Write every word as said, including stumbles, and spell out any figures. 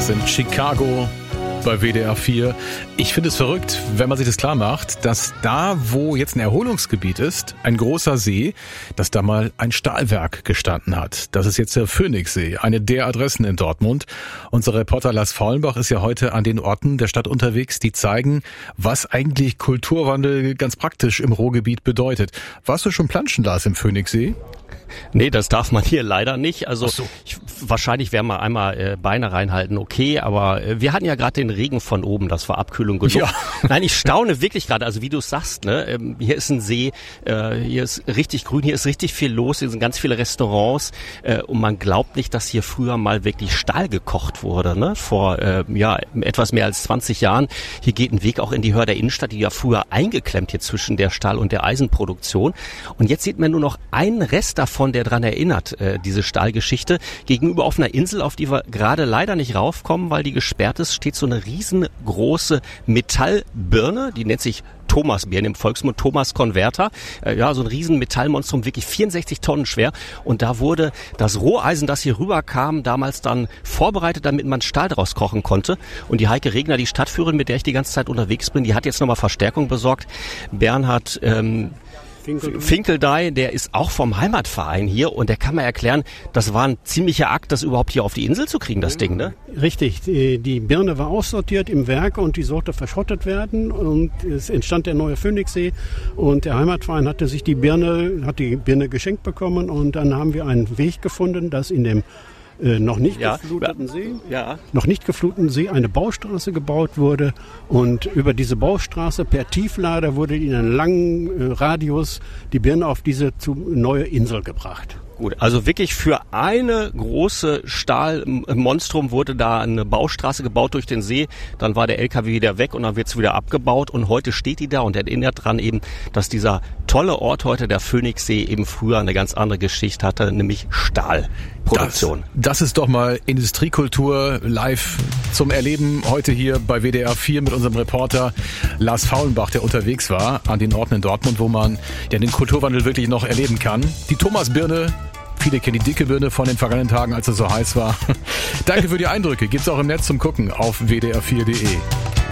Das sind Chicago bei W D R vier. Ich finde es verrückt, wenn man sich das klar macht, dass da, wo jetzt ein Erholungsgebiet ist, ein großer See, dass da mal ein Stahlwerk gestanden hat. Das ist jetzt der Phoenixsee, eine der Adressen in Dortmund. Unser Reporter Lars Faulenbach ist ja heute an den Orten der Stadt unterwegs, die zeigen, was eigentlich Kulturwandel ganz praktisch im Ruhrgebiet bedeutet. Warst du schon planschen, Lars, im Phoenixsee? Nee, das darf man hier leider nicht. Also so. ich, wahrscheinlich werden wir einmal äh, Beine reinhalten, okay, aber äh, wir hatten ja gerade den Regen von oben, das war Abkühlung genug. Ja. Nein, ich staune wirklich gerade, also wie du sagst, ne, ähm, hier ist ein See, äh, hier ist richtig grün, hier ist richtig viel los, hier sind ganz viele Restaurants äh, und man glaubt nicht, dass hier früher mal wirklich Stahl gekocht wurde, ne, vor äh, ja etwas mehr als zwanzig Jahren. Hier geht ein Weg auch in die Hörder Innenstadt, die ja früher eingeklemmt hier zwischen der Stahl- und der Eisenproduktion, und jetzt sieht man nur noch einen Rest davon, der dran erinnert, äh, diese Stahlgeschichte. Gegenüber auf einer Insel, auf die wir gerade leider nicht raufkommen, weil die gesperrt ist, steht so eine riesengroße Metallbirne, die nennt sich Thomasbirne, im Volksmund Thomas Converter. Äh, ja, so ein riesen Metallmonstrum, wirklich vierundsechzig Tonnen schwer. Und da wurde das Roheisen, das hier rüberkam, damals dann vorbereitet, damit man Stahl draus kochen konnte. Und die Heike Regner, die Stadtführerin, mit der ich die ganze Zeit unterwegs bin, die hat jetzt nochmal Verstärkung besorgt. Bernhard ähm, Finkeldey, der ist auch vom Heimatverein hier, und der kann mir erklären, das war ein ziemlicher Akt, das überhaupt hier auf die Insel zu kriegen, das Ding, ne? Richtig, die, die Birne war aussortiert im Werk und die sollte verschrottet werden, und es entstand der neue Phoenixsee, und der Heimatverein hatte sich die Birne, hat die Birne geschenkt bekommen, und dann haben wir einen Weg gefunden, dass in dem Äh, noch nicht ja, gefluteten See, ja. noch nicht gefluteten See eine Baustraße gebaut wurde, und über diese Baustraße per Tieflader wurde in einem langen äh, Radius die Birne auf diese zu, neue Insel gebracht. Gut, also wirklich für eine große Stahlmonstrum wurde da eine Baustraße gebaut durch den See, dann war der L K W wieder weg und dann wird es wieder abgebaut, und heute steht die da und erinnert dran eben, dass dieser tolle Ort heute, der Phoenixsee, eben früher eine ganz andere Geschichte hatte, nämlich Stahlproduktion. Das, das ist doch mal Industriekultur live zum Erleben heute hier bei W D R vier mit unserem Reporter Lars Faulenbach, der unterwegs war an den Orten in Dortmund, wo man ja den Kulturwandel wirklich noch erleben kann. Die Thomasbirne, viele kennen die dicke Birne von den vergangenen Tagen, als es so heiß war. Danke für die Eindrücke. Gibt's auch im Netz zum Gucken auf w d r vier punkt d e.